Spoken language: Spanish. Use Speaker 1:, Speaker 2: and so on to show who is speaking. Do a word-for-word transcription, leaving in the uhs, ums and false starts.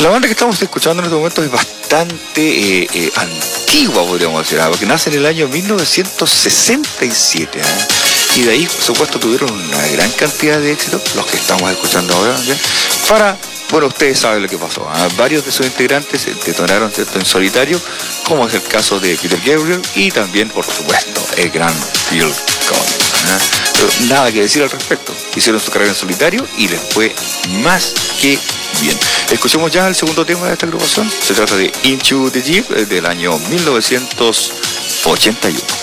Speaker 1: La banda que estamos escuchando en este momento es bastante eh, eh, antigua, podríamos decir, porque nace en el año mil novecientos sesenta y siete, ¿eh? Y de ahí, por supuesto, tuvieron una gran cantidad de éxitos, los que estamos escuchando ahora, ¿sí? Para, bueno, ustedes saben lo que pasó, ¿eh? Varios de sus integrantes detonaron, ¿cierto?, en solitario, como es el caso de Peter Gabriel y también, por supuesto, el gran Phil Collins, ¿eh? Pero nada que decir al respecto. Hicieron su carrera en solitario y les fue más que bien. Escuchemos ya el segundo tema de esta agrupación. Se trata de Into the Deep, del año mil novecientos ochenta y uno.